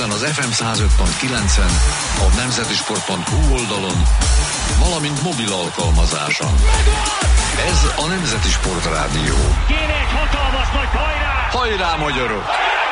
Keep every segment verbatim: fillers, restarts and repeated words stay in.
héten az ef em száz öt pont kilencen, a nemzetisport pont hu oldalon, valamint mobil alkalmazáson. Ez a Nemzeti Sport Rádió. Kéne egy hatalmas nagy hajrá! Hajrá, magyarok!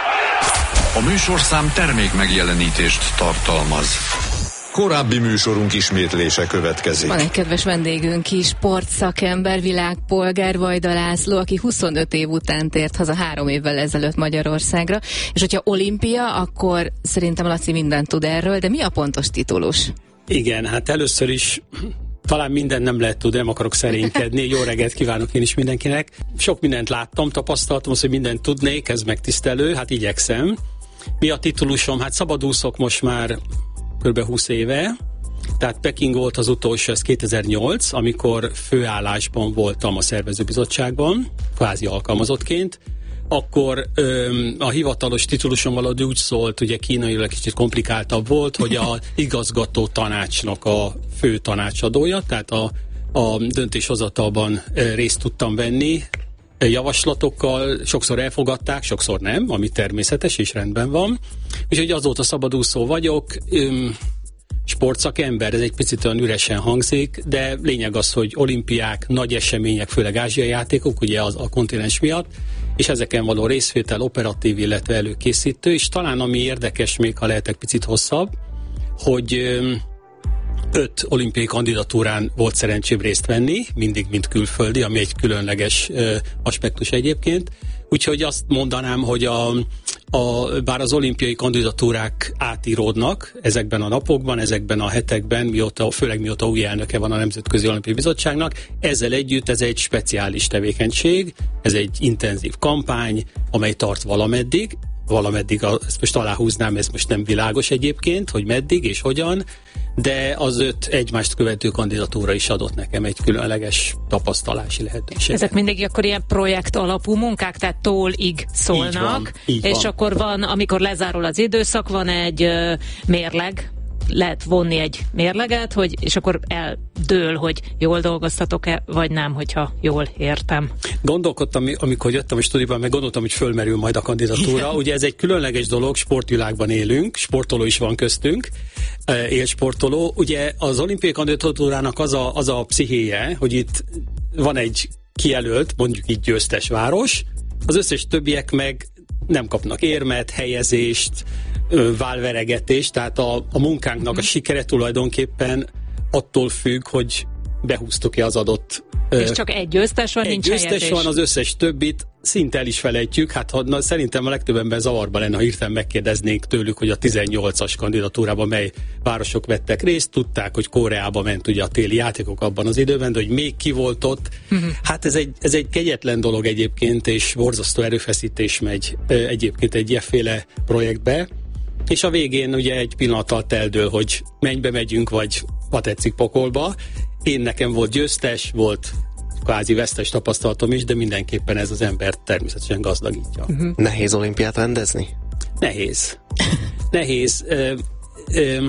A műsorszám termék megjelenítést tartalmaz. Korábbi műsorunk ismétlése következik. Van egy kedves vendégünk is, sportszakember, világpolgár, Vajda László, aki huszonöt év után tért haza három évvel ezelőtt Magyarországra, és hogyha olimpia, akkor szerintem Laci mindent tud erről, de mi a pontos titulus? Igen, hát először is talán mindent nem lehet tudni, nem akarok szerénykedni. Jó reggelt kívánok én is mindenkinek. Sok mindent láttam, tapasztaltam, azt, hogy mindent tudnék, ez megtisztelő, hát igyekszem. Mi a titulusom? Hát szabadúszok most már kb. húsz éve, tehát Peking volt az utolsó, ez kétezer-nyolc, amikor főállásban voltam a szervezőbizottságban, kvázi alkalmazottként. Akkor öm, a hivatalos titulusom valahogy úgy szólt, ugye kínailag kicsit komplikáltabb volt, hogy a igazgató tanácsnak a fő tanácsadója, tehát a, a döntéshozatalban részt tudtam venni, javaslatokkal, sokszor elfogadták, sokszor nem, ami természetes és rendben van. Úgyhogy azóta szabadúszó vagyok, öm, sportszakember, ez egy picit olyan üresen hangzik, de lényeg az, hogy olimpiák, nagy események, főleg ázsiai játékok, ugye az a kontinens miatt, és ezeken való részvétel, operatív, illetve előkészítő, és talán ami érdekes, még ha lehetek picit hosszabb, hogy öm, öt olimpiai kandidatúrán volt szerencsém részt venni, mindig mint külföldi, ami egy különleges ö, aspektus egyébként. Úgyhogy azt mondanám, hogy a, a, bár az olimpiai kandidatúrák átíródnak ezekben a napokban, ezekben a hetekben, mióta, főleg mióta új elnöke van a Nemzetközi Olimpiai Bizottságnak, ezzel együtt ez egy speciális tevékenység, ez egy intenzív kampány, amely tart valameddig, valameddig, a, ezt most aláhúznám, ez most nem világos egyébként, hogy meddig és hogyan, de az öt egymást követő kandidatúra is adott nekem egy különleges tapasztalási lehetőséget. Ezek mindig akkor ilyen projekt alapú munkák, tehát tól-ig szólnak, így van, így és van. Akkor van, amikor lezárul az időszak, van egy uh, mérleg, lehet vonni egy mérleget, hogy, és akkor eldől, hogy jól dolgoztatok-e, vagy nem, hogyha jól értem. Gondolkodtam, amikor jöttem a stúdióban, meg gondoltam, hogy fölmerül majd a kandidatúra. Igen. Ugye ez egy különleges dolog, sportvilágban élünk, sportoló is van köztünk, élsportoló. Ugye az olimpiai kandidatúrának az a, az a pszichéje, hogy itt van egy kijelölt, mondjuk így győztes város, az összes többiek meg nem kapnak érmet, helyezést, válveregetést, tehát a, a munkánknak a sikere tulajdonképpen attól függ, hogy behúztuk-e az adott... És csak egy győztes van, egy nincs győztes helyezés. van, az összes többit szinte el is felejtjük, hát ha, na, szerintem a legtöbbenben zavarba lenne, ha hirtelen megkérdeznénk tőlük, hogy a tizennyolcas kandidatúrában mely városok vettek részt, tudták, hogy Koreába ment ugye a téli játékok abban az időben, de hogy még ki volt ott. Uh-huh. Hát ez egy, ez egy kegyetlen dolog egyébként, és borzasztó erőfeszítés megy egyébként egy ilyeféle projektbe, és a végén ugye egy pillanat alatt eldől, hogy mennybe megyünk, vagy ha tetszik pokolba. Én nekem volt győztes, volt kvázi vesztes tapasztalatom is, de mindenképpen ez az embert természetesen gazdagítja. Uh-huh. Nehéz olimpiát rendezni? Nehéz. Nehéz. Ö, ö,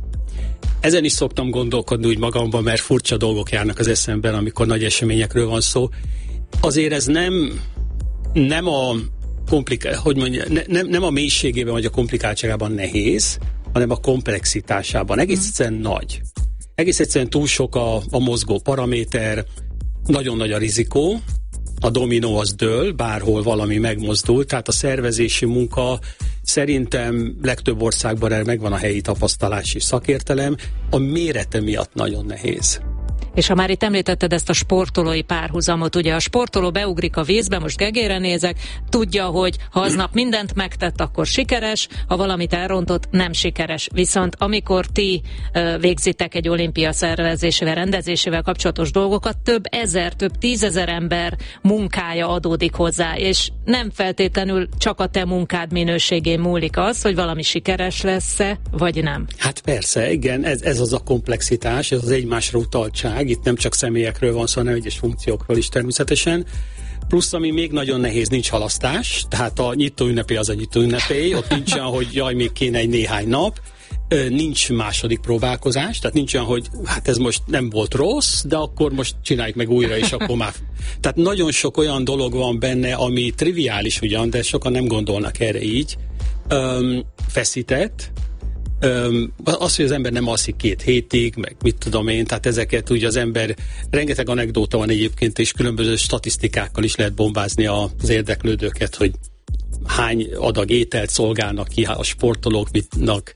ezen is szoktam gondolkodni úgy magamban, mert furcsa dolgok járnak az eszemben, amikor nagy eseményekről van szó. Azért ez nem, nem a kompliká- hogy mondja, ne, nem, nem a mélységében vagy a komplikáltságában nehéz, hanem a komplexitásában. Egész egyszerűen nagy. Egész egyszerűen túl sok a, a mozgó paraméter, nagyon nagy a rizikó, a dominó az dől, bárhol valami megmozdul, tehát a szervezési munka szerintem legtöbb országban erre megvan a helyi tapasztalás és szakértelem, a mérete miatt nagyon nehéz. És ha már itt említetted ezt a sportolói párhuzamot, ugye a sportoló beugrik a vízbe, most Gegére nézek, tudja, hogy ha aznap mindent megtett, akkor sikeres, ha valamit elrontott, nem sikeres. Viszont amikor ti uh, végzitek egy olimpia szervezésével, rendezésével kapcsolatos dolgokat, több ezer, több tízezer ember munkája adódik hozzá, és nem feltétlenül csak a te munkád minőségén múlik az, hogy valami sikeres lesz-e, vagy nem. Hát persze, igen, ez, ez az a komplexitás, ez az egymásra utaltság. Itt nem csak személyekről van szó, hanem egyes funkciókról is természetesen. Plusz, ami még nagyon nehéz, nincs halasztás, tehát a nyitó ünnepé az a nyitó ünnepé, ott nincsen, hogy jaj, még kéne egy néhány nap. nincs második próbálkozás, tehát nincs olyan, hogy hát ez most nem volt rossz, de akkor most csináljuk meg újra, és akkor már... Tehát nagyon sok olyan dolog van benne, ami triviális ugyan, de sokan nem gondolnak erre így. Um, feszített. Um, az, hogy az ember nem alszik két hétig, meg mit tudom én, tehát ezeket ugye az ember, rengeteg anekdóta van egyébként, és különböző statisztikákkal is lehet bombázni az érdeklődőket, hogy hány adag ételt szolgálnak ki a sportolók, mitnak,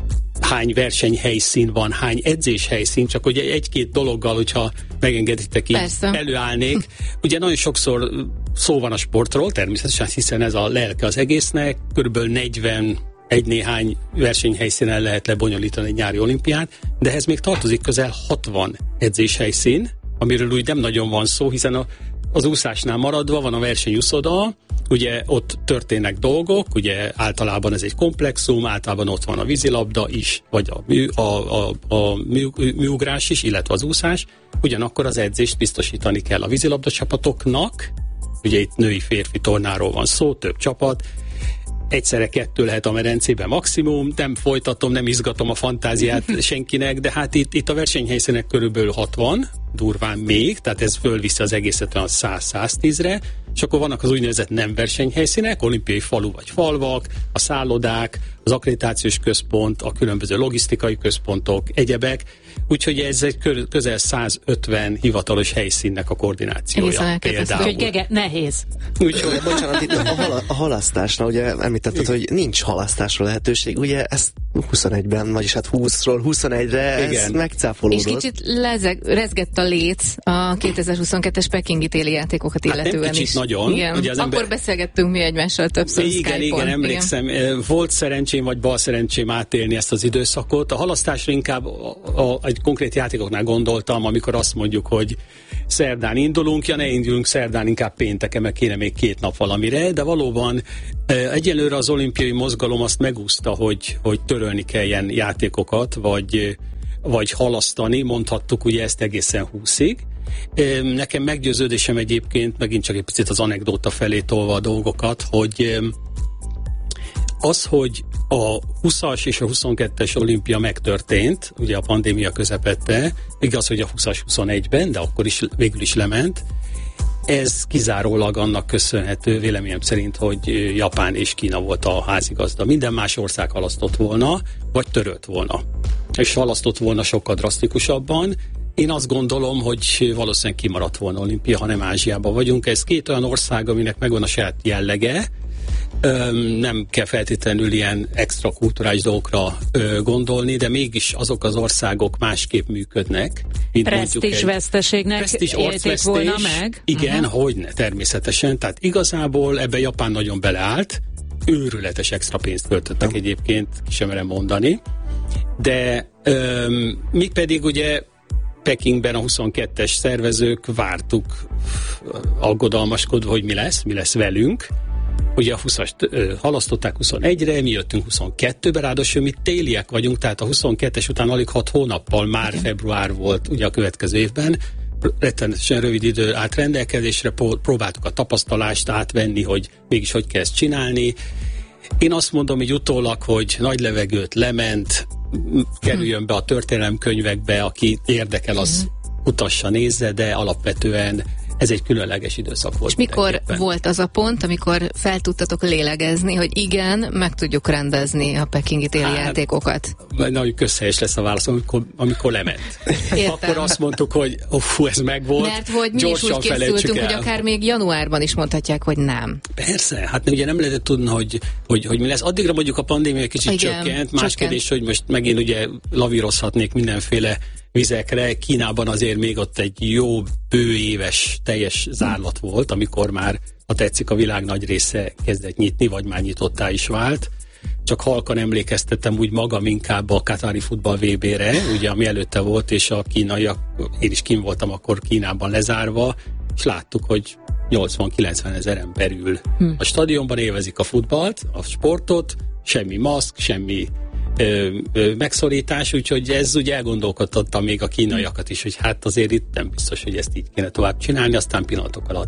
hány versenyhelyszín van, hány edzéshelyszín, csak ugye egy-két dologgal, hogyha megengeditek, így Persze. előállnék. Ugye nagyon sokszor szó van a sportról, természetesen, hiszen ez a lelke az egésznek, körülbelül negyven egy néhány versenyhelyszínen lehet lebonyolítani egy nyári olimpiát, de ehhez még tartozik közel hatvan edzéshelyszín, amiről úgy nem nagyon van szó, hiszen a, az úszásnál maradva van a versenyúszoda, ugye ott történnek dolgok, ugye általában ez egy komplexum, általában ott van a vízilabda is, vagy a, mű, a, a, a mű, műugrás is, illetve az úszás, ugyanakkor az edzést biztosítani kell a vízilabda csapatoknak, ugye itt női-férfi tornáról van szó, több csapat, egyszerre kettő lehet a medencében maximum, nem folytatom, nem izgatom a fantáziát senkinek, de hát itt, itt a versenyhelyszínek körülbelül hatvan, durván még, tehát ez fölviszi az egészet olyan száz-száztízre, és akkor vannak az úgynevezett nem versenyhelyszínek, olimpiai falu vagy falvak, a szállodák, az akkreditációs központ, a különböző logisztikai központok, egyebek, úgyhogy ez egy közel százötven hivatalos helyszínnek a koordinációja. Például. Úgyhogy Gege, nehéz. Úgyhogy, bocsánat, itt a, hal- a halasztásnál, ugye említetted, hogy nincs halasztásra lehetőség, ugye ezt huszonegyben, vagyis hát húszról huszonegyre Igen. ez megcáfolódott. És kicsit lezeg, rezgett a léc a kétezer-huszonkettes pekingi téli játékokat illetően hát nem is. Nagyon. Igen. Ugye az Akkor ember... beszélgettünk mi egymással többször Igen, Skype-on. igen, emlékszem. Igen. Volt szerencsém, vagy bal szerencsém átélni ezt az időszakot. A halasztásra inkább a, a, egy konkrét játékoknál gondoltam, amikor azt mondjuk, hogy szerdán indulunk, ja ne indulunk szerdán, inkább pénteken, meg kéne még két nap valamire, de valóban egyelőre az olimpiai mozgalom azt megúszta, hogy, hogy törölni kelljen játékokat, vagy, vagy halasztani, mondhattuk ugye ezt egészen húszig. Nekem meggyőződésem egyébként, megint csak egy picit az anekdóta felé tolva a dolgokat, hogy az, hogy a huszas és a huszonkettes olimpia megtörtént, ugye a pandémia közepette, igaz, hogy a huszas huszonegyben, de akkor is végül is lement, ez kizárólag annak köszönhető, véleményem szerint, hogy Japán és Kína volt a házigazda. Minden más ország halasztott volna, vagy törölt volna. És halasztott volna sokkal drasztikusabban. Én azt gondolom, hogy valószínűleg kimaradt volna olimpia, ha nem Ázsiában vagyunk. Ez két olyan ország, aminek megvan a saját jellege. Öm, nem kell feltétlenül ilyen extra kulturális dolgokra ö, gondolni, de mégis azok az országok másképp működnek. Presztízsveszteségnek élték volna meg? Igen, uh-huh. hogyne, természetesen. Tehát igazából ebben Japán nagyon beleállt. Őrületes extra pénzt költöttek uh-huh. egyébként, ki sem merem mondani. De öm, mi pedig ugye Pekingben a huszonkettes szervezők vártuk aggodalmaskodva, hogy mi lesz, mi lesz velünk. Ugye a huszast ö, halasztották huszonegyre, mi jöttünk huszonkettőbe, ráadásul mi téliek vagyunk, tehát a huszonkettes után alig hat hónappal már február volt ugye a következő évben. Rettenetesen rövid idő állt rendelkezésre, próbáltuk a tapasztalást átvenni, hogy mégis hogy kell ezt csinálni. Én azt mondom, hogy utólag, hogy nagy levegőt lement, kerüljön be a történelemkönyvekbe, aki érdekel, az utassa, nézze, de alapvetően ez egy különleges időszak volt. És mikor volt az a pont, amikor fel tudtatok lélegezni, hogy igen, meg tudjuk rendezni a pekingi téli hát, játékokat? Nagyon közhelyes lesz a válasz, amikor, amikor lement. Értem. Akkor azt mondtuk, hogy fú, ez megvolt. Mert hogy mi is úgy készültünk, hogy akár még januárban is mondhatják, hogy nem. Persze, hát ugye nem lehetett tudni, hogy, hogy, hogy mi lesz. Addigra mondjuk a pandémia kicsit igen, csökkent. Más kérdés, hogy most megint ugye lavírozhatnék mindenféle vizekre. Kínában azért még ott egy jó bőéves teljes zárlat volt, amikor már, ha tetszik, a világ nagy része kezdett nyitni, vagy már nyitottá is vált. Csak halkan emlékeztettem úgy magam inkább a katári futball vé bére, ugye ami előtte volt, és a kínaiak, én is kint voltam akkor Kínában lezárva, és láttuk, hogy nyolcvan-kilencven ezer ember ül hm. a stadionban, élvezik a futballt, a sportot, semmi maszk, semmi Ö, ö, megszorítás, úgyhogy ez ugye elgondolkodtatta még a kínaiakat is, hogy hát azért itt nem biztos, hogy ezt így kéne tovább csinálni, aztán pillanatok alatt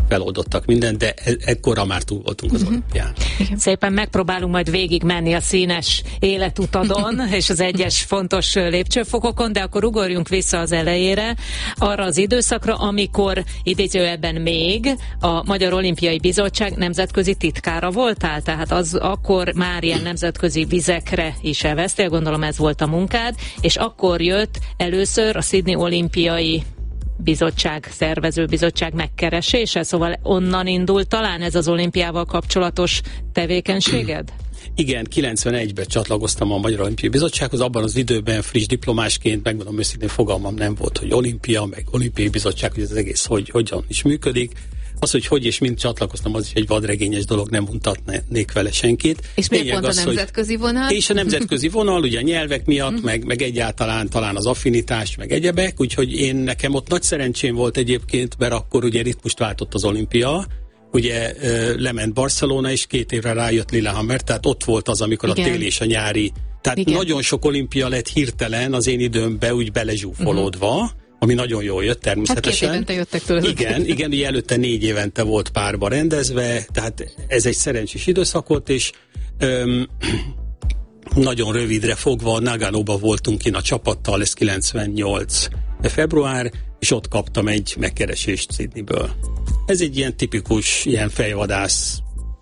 feloldottak mindent, de e- ekkora már túl voltunk az uh-huh. olimpián. Szépen megpróbálunk majd végig menni a színes életutadon, és az egyes fontos lépcsőfokokon, de akkor ugorjunk vissza az elejére, arra az időszakra, amikor idézőjelben még a Magyar Olimpiai Bizottság nemzetközi titkára voltál, tehát az akkor már ilyen nemzetközi vizekre is elvesztél, gondolom ez volt a munkád, és akkor jött először a Sydney Olimpiai Bizottság, szervezőbizottság megkeresése, szóval onnan indult talán ez az olimpiával kapcsolatos tevékenységed? Igen, kilencvenegyben csatlakoztam a Magyar Olimpiai Bizottsághoz, abban az időben friss diplomásként, megmondom őszintén, fogalmam nem volt, hogy olimpia, meg olimpiai bizottság, hogy ez az egész hogy, hogyan is működik. Az, hogy hogy és mint csatlakoztam, az is egy vadregényes dolog, nem mutatnék vele senkit. És miért pont az, a nemzetközi vonal? És a nemzetközi vonal, ugye a nyelvek miatt, meg, meg egyáltalán talán az affinitás, meg egyebek, úgyhogy én nekem ott nagy szerencsém volt egyébként, mert akkor ugye ritmust váltott az olimpia, ugye lement Barcelona, és két évre rájött Lillehammer, tehát ott volt az, amikor igen. a téli és a nyári, tehát igen. nagyon sok olimpia lett hirtelen az én időmbe úgy belezsúfolódva, uh-huh. ami nagyon jól jött természetesen. Hát két évente jöttek tőle. Igen, igen, ugye előtte négy évente volt párba rendezve, tehát ez egy szerencsés időszak volt, és öm, nagyon rövidre fogva Naganoba voltunk kint a csapattal, ez kilencvennyolc február, és ott kaptam egy megkeresést Sydneyből. Ez egy ilyen tipikus, ilyen fejvadász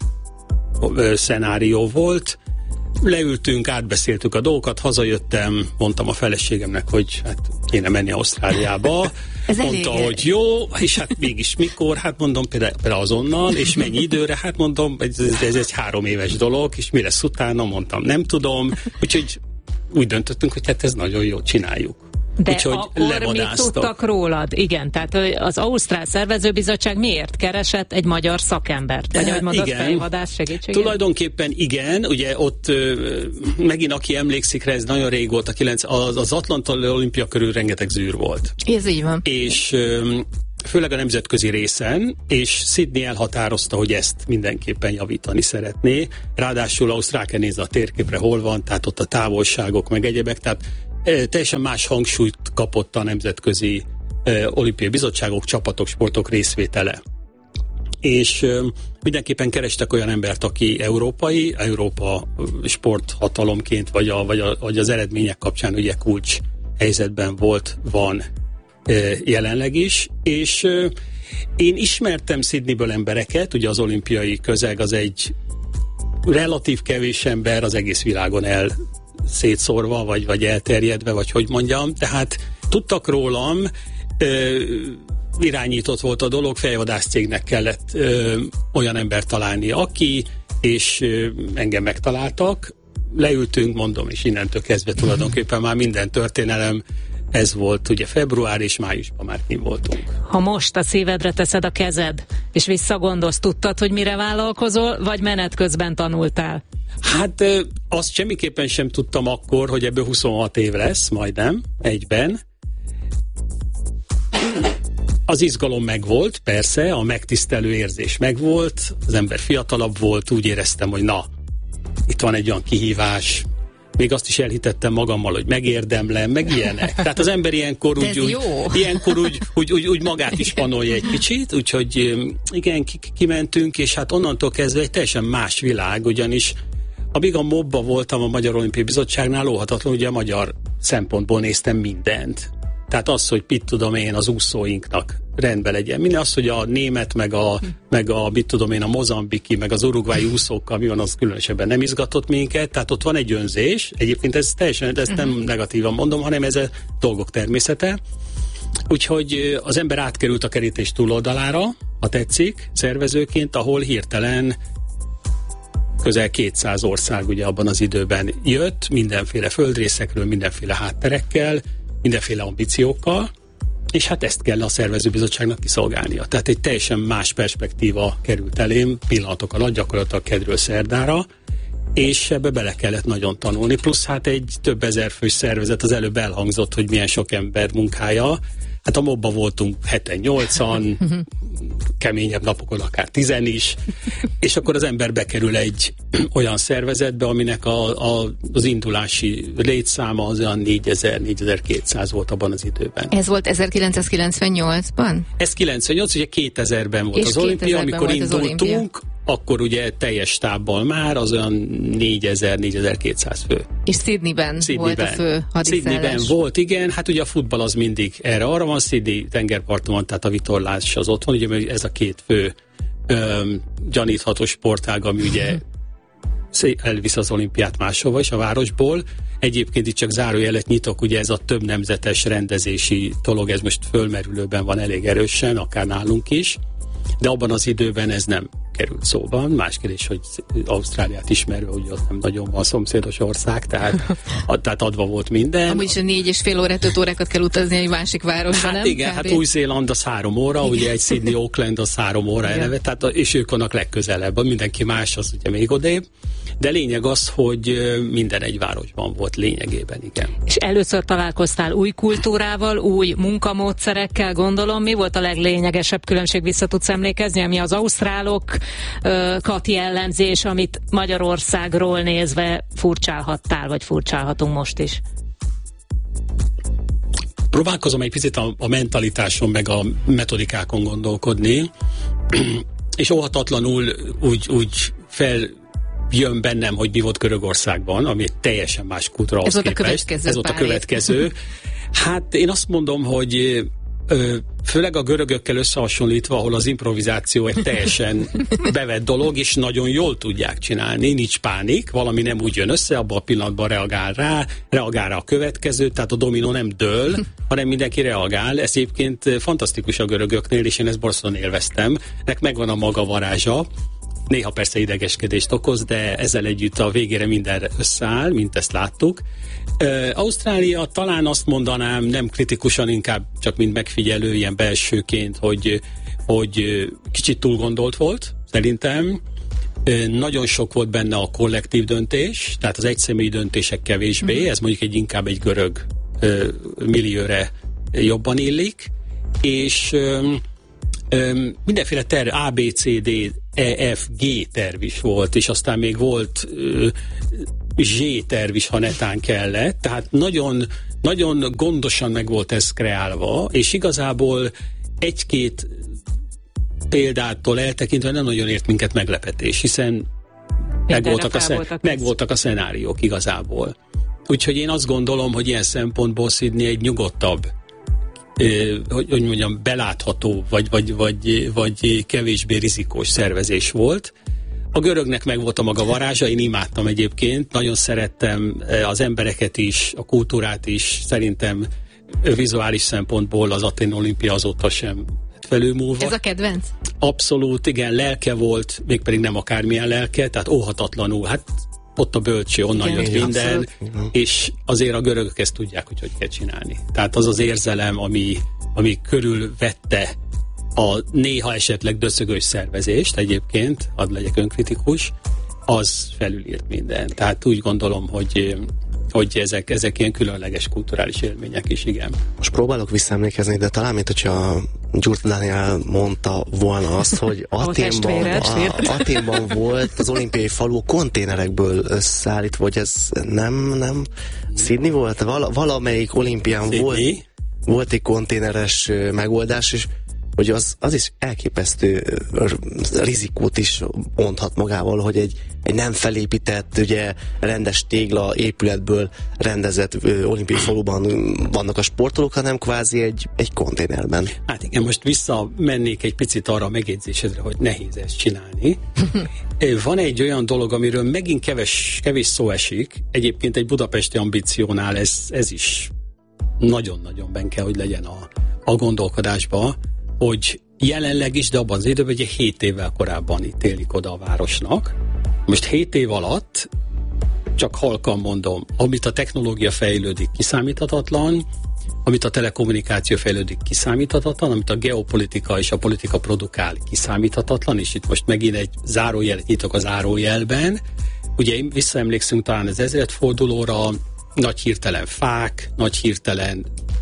ö, szenárió volt. Leültünk, átbeszéltük a dolgokat, hazajöttem, mondtam a feleségemnek, hogy hát kéne menni Ausztráliába. Ez mondta, elég. hogy jó, és hát mégis mikor? Hát mondom, például, például azonnal, és mennyi időre? Hát mondom, ez, ez egy három éves dolog, és mi lesz utána? Mondtam, nem tudom. Úgyhogy úgy döntöttünk, hogy hát ez nagyon jó, csináljuk. De úgyhogy akkor mit tudtak rólad? Igen, tehát az Ausztrál Szervezőbizottság miért keresett egy magyar szakembert? Vagy ahogy mondod, fejvadász segítségét? Tulajdonképpen igen, ugye ott ö, megint aki emlékszik rá, ez nagyon rég volt, a kilenc, az, az Atlanta olimpia körül rengeteg zűr volt. Ez így van. És ö, főleg a nemzetközi részen, és Sydney elhatározta, hogy ezt mindenképpen javítani szeretné. Ráadásul Ausztrál kell nézni a térképre, hol van, tehát ott a távolságok, meg egyebek, tehát teljesen más hangsúlyt kapott a nemzetközi uh, olimpiai bizottságok, csapatok, sportok részvétele. És uh, mindenképpen kerestek olyan embert, aki európai, Európa sporthatalomként, vagy, a, vagy, a, vagy az eredmények kapcsán ugye kulcs helyzetben volt, van uh, jelenleg is, és uh, én ismertem Sydneyből embereket, ugye az olimpiai közeg az egy relatív kevés ember az egész világon el szétszórva, vagy, vagy elterjedve, vagy hogy mondjam. Tehát tudtak rólam, ö, irányított volt a dolog, fejvadász cégnek kellett ö, olyan embert találni, aki, és ö, engem megtaláltak. Leültünk, mondom, és innentől kezdve tulajdonképpen már minden történelem, ez volt ugye február és májusban már kint voltunk. Ha most a szívedre teszed a kezed, és visszagondolsz, tudtad, hogy mire vállalkozol, vagy menet közben tanultál? Hát azt semmiképpen sem tudtam akkor, hogy ebből huszonhat év lesz, majdnem, egyben. Az izgalom megvolt, persze, a megtisztelő érzés megvolt, az ember fiatalabb volt, úgy éreztem, hogy na, itt van egy olyan kihívás, még azt is elhitettem magammal, hogy megérdemlem, meg ilyenek. Tehát az ember ilyenkor úgy, úgy, ilyenkor úgy, úgy, úgy, úgy magát is panolja egy kicsit, úgyhogy igen, kimentünk, és hát onnantól kezdve egy teljesen más világ, ugyanis amíg a mobba voltam a Magyar Olimpiai Bizottságnál, óhatatlan, ugye a magyar szempontból néztem mindent. Tehát az, hogy mit tudom én, az úszóinknak rendben legyen. Minden az, hogy a német, meg a, hm. meg a mit tudom én, a mozambiki, meg az uruguayi úszókkal mi van, az különösebben nem izgatott minket. Tehát ott van egy önzés. Egyébként ez teljesen, ezt nem uh-huh. negatívan mondom, hanem ez a dolgok természete. Úgyhogy az ember átkerült a kerítés túloldalára, ha tetszik, szervezőként, ahol hirtelen közel kétszáz ország ugye abban az időben jött, mindenféle földrészekről, mindenféle hátterekkel, mindenféle ambíciókkal, és hát ezt kell a szervezőbizottságnak kiszolgálnia. Tehát egy teljesen más perspektíva került elém pillanatok alatt, gyakorlatilag kedről szerdára, és ebbe bele kellett nagyon tanulni. Plusz hát egy több ezer fős szervezet, az előbb elhangzott, hogy milyen sok ember munkája. Hát a mobban voltunk heten, nyolcan, keményebb napokon akár tizen is, és akkor az ember bekerül egy olyan szervezetbe, aminek a, a, az indulási létszáma az olyan négyezer négyezer-kétszáz volt abban az időben. Ez volt ezerkilencszázkilencvennyolcban? Ez kilencvennyolc, ugye kétezerben volt és az olimpia, amikor indultunk, akkor ugye teljes stábbal már az olyan négyezer négyezer-kétszáz fő. És Sydneyben, Sydneyben volt a fő hadiszállás. Sydneyben volt, igen, hát ugye a futball az mindig erre arra van, Sydney tengerparton van, tehát a vitorlás az ott van, ugye ez a két fő öm, gyanítható sportág, ami ugye elvisz az olimpiát máshova is a városból. Egyébként itt csak zárójelet nyitok, ugye ez a több nemzetes rendezési dolog, ez most fölmerülőben van elég erősen, akár nálunk is, de abban az időben ez nem került szóban. Más kérdés, hogy Ausztráliát ismerve, ugye ott nem nagyon van szomszédos ország, tehát, ad, tehát adva volt minden. Amúgy is négy és fél órát, öt órákat kell utazni egy másik városba, hát nem? Igen, hát Új-Zéland az három óra, igen. Ugye egy Sydney, Auckland az három óra eleve, tehát, és ők vannak legközelebb, mindenki más az ugye még odébb, de lényeg az, hogy minden egy városban volt lényegében, igen. És először találkoztál új kultúrával, új munkamódszerekkel, gondolom. Mi volt a leglényegesebb különbség, vissza tudsz emlékezni, ami az ausztrálokat jellemzi, és amit Magyarországról nézve furcsálhattál, vagy furcsálhatunk most is? Próbálkozom egy picit a, a mentalitáson, meg a metodikákon gondolkodni, és óhatatlanul úgy, úgy fel jön bennem, hogy mi volt Görögországban, ami egy teljesen más kultúra. Ez volt a következő. Ez volt a következő. Hát én azt mondom, hogy ö, főleg a görögökkel összehasonlítva, ahol az improvizáció egy teljesen bevett dolog, és nagyon jól tudják csinálni, nincs pánik, valami nem úgy jön össze, abban a pillanatban reagál rá, reagál rá a következő, tehát a dominó nem dől, hanem mindenki reagál. Ez egyébként fantasztikus a görögöknél, és én ezt borzasztóan élveztem. Nek megvan a maga varázsa. Néha persze idegeskedést okoz, de ezzel együtt a végére minden összeáll, mint ezt láttuk. Uh, Ausztrália talán azt mondanám, nem kritikusan, inkább csak mint megfigyelő, ilyen belsőként, hogy, hogy kicsit túl gondolt volt, szerintem. Uh, nagyon sok volt benne a kollektív döntés, tehát az egyszemélyi döntések kevésbé, mm-hmm. ez mondjuk egy inkább egy görög uh, millióre jobban illik, és um, um, mindenféle terv, A, B, C, D, E, F, G terv is volt, és aztán még volt uh, Z terv is, ha netán kellett, tehát nagyon, nagyon gondosan meg volt ez kreálva, és igazából egy-két példától eltekintve nem nagyon ért minket meglepetés, hiszen megvoltak a, szen- megvoltak a szenáriók igazából. Úgyhogy én azt gondolom, hogy ilyen szempontból Sydney egy nyugodtabb, eh, hogy, hogy mondjam, belátható, vagy, vagy, vagy, vagy kevésbé rizikós szervezés volt. A görögnek meg volt a maga varázsa, én imádtam egyébként, nagyon szerettem az embereket is, a kultúrát is, szerintem vizuális szempontból az Atén olimpia azóta sem felülmúlva. Ez a kedvenc? Abszolút, igen, lelke volt, mégpedig nem akármilyen lelke, tehát óhatatlanul, hát ott a bölcső, onnan igen, jött minden, abszolút. És azért a görögök ezt tudják, hogy hogy kell csinálni. Tehát az az érzelem, ami, ami körülvette a néha esetleg döszögös szervezést egyébként, hadd legyek önkritikus, az felülírt minden. Tehát úgy gondolom, hogy, hogy ezek, ezek ilyen különleges kulturális élmények is, igen. Most próbálok visszaemlékezni, de talán, mint hogyha Gyurta Dániel mondta volna azt, hogy Aténban, a, Aténban volt az olimpiai falu konténerekből összeállítva, vagy ez nem, nem Sydney volt? Val, valamelyik olimpián Sydney. volt, volt egy konténeres megoldás, és hogy az, az is elképesztő rizikót is mondhat magával, hogy egy, egy nem felépített, ugye rendes tégla épületből rendezett ö, olimpiai faluban vannak a sportolók, hanem kvázi egy, egy konténerben. Hát igen, most visszamennék egy picit arra a megjegyzésedre, hogy nehéz ezt csinálni. Van egy olyan dolog, amiről megint keves, kevés szó esik, egyébként egy budapesti ambíciónál ez, ez is nagyon-nagyon benn kell, hogy legyen a, a gondolkodásba, hogy jelenleg is, de abban az időben ugye hét évvel korábban ítélik oda a városnak. Most hét év alatt, csak halkan mondom, amit a technológia fejlődik, kiszámíthatatlan, amit a telekommunikáció fejlődik, kiszámíthatatlan, amit a geopolitika és a politika produkál, kiszámíthatatlan, és itt most megint egy zárójelet nyitok a zárójelben. Ugye visszaemlékszünk talán az ezredfordulóra, nagy hirtelen fák, nagy hirtelen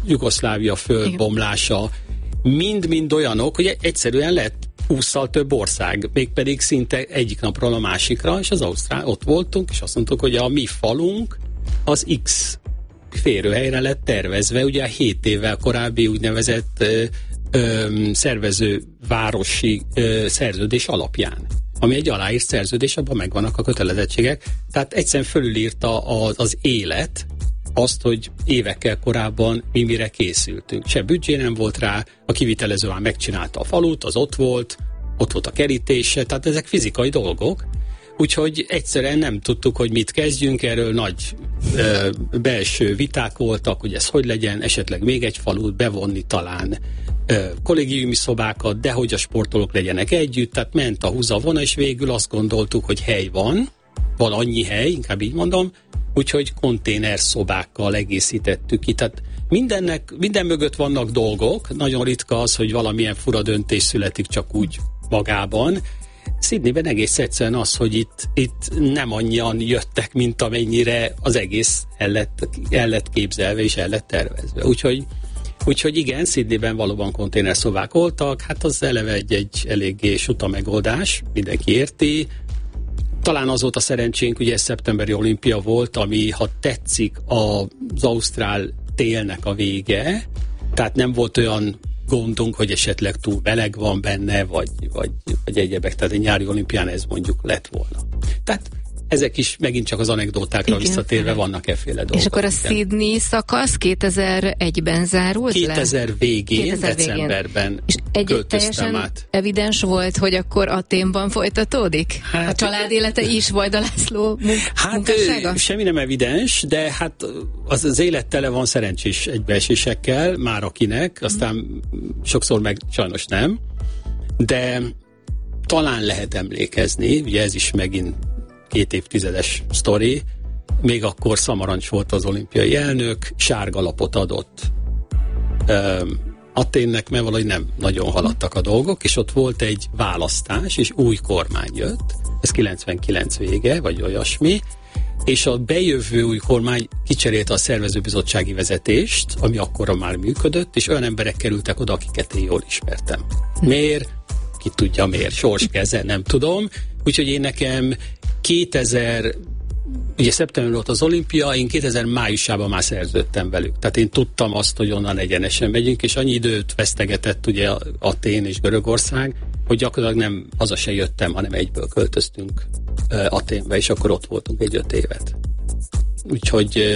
Jugoszlávia földbomlása, mind-mind olyanok, hogy egyszerűen lett hússzal több ország, mégpedig szinte egyik napról a másikra, és az Ausztrál, ott voltunk, és azt mondtuk, hogy a mi falunk az X férőhelyre lett tervezve, ugye a hét évvel korábbi úgynevezett ö, ö, szervező városi ö, szerződés alapján, ami egy aláírt szerződés, abban megvannak a kötelezettségek, tehát egyszerűen fölülírta az, az élet azt, hogy évekkel korábban mi mire készültünk. Se büdzsé nem volt rá, a kivitelező már megcsinálta a falut, az ott volt, ott volt a kerítése, tehát ezek fizikai dolgok, úgyhogy egyszerűen nem tudtuk, hogy mit kezdjünk, erről nagy ö, belső viták voltak, hogy ez hogy legyen, esetleg még egy falut bevonni talán, ö, kollégiumi szobákat, de hogy a sportolók legyenek együtt, tehát ment a húzavona, és végül azt gondoltuk, hogy hely van, van annyi hely, inkább így mondom, úgyhogy konténer szobákkal egészítettük ki. Tehát mindennek, minden mögött vannak dolgok, nagyon ritka az, hogy valamilyen fura döntés születik csak úgy magában. Sydneyben egész egyszerűen az, hogy itt, itt nem annyian jöttek, mint amennyire az egész el lett, el lett képzelve és el lett tervezve. Úgyhogy, úgyhogy igen, Sydneyben valóban konténerszobák voltak, hát az eleve egy, egy eléggé suta megoldás, mindenki érti. Talán az volt a szerencsénk, ugye ez szeptemberi olimpia volt, ami, ha tetszik, az ausztrál télnek a vége, tehát nem volt olyan gondunk, hogy esetleg túl meleg van benne, vagy, vagy, vagy egyebek, tehát egy nyári olimpián ez mondjuk lett volna. Tehát ezek is megint csak az anekdótákra igen, visszatérve vannak efféle dolgok. És akkor a Sydney szakasz kétezer-egyben zárult kétezer le? végén, kétezer decemberben és egy teljesen át. Evidens volt, hogy akkor Athénban folytatódik? Hát, a család élete is, Vajda László munk- hát, munkássága? Semmi nem evidens, de hát az, az élet tele van szerencsés egybeesésekkel, már akinek, aztán mm. sokszor meg sajnos nem, de talán lehet emlékezni, ugye ez is megint két évtizedes sztori, még akkor Szamarancs volt az olimpiai elnök, sárga lapot adott um, Athénnek, mert valahogy nem nagyon haladtak a dolgok, és ott volt egy választás, és új kormány jött, ez kilencvenkilenc vége, vagy olyasmi, és a bejövő új kormány kicserélte a szervezőbizottsági vezetést, ami akkorra már működött, és olyan emberek kerültek oda, akiket én jól ismertem. Miért? Ki tudja miért, sors keze, nem tudom. Úgyhogy én nekem kétezer, ugye szeptember volt az olimpia, én kétezer májusában már szerződtem velük. Tehát én tudtam azt, hogy onnan egyenesen megyünk, és annyi időt vesztegetett ugye Athén és Görögország, hogy gyakorlatilag nem haza se jöttem, hanem egyből költöztünk uh, Athénbe, és akkor ott voltunk egy öt évet. Úgyhogy uh,